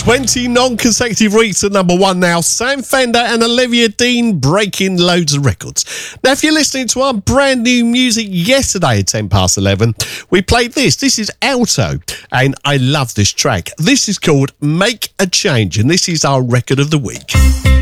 20 non-consecutive weeks at number one now. Sam Fender and Olivia Dean breaking loads of records. Now, if you're listening to our brand new music yesterday at 10 past 11, we played this. This is Alto, and I love this track. This is called Make a Change, and this is our record of the week.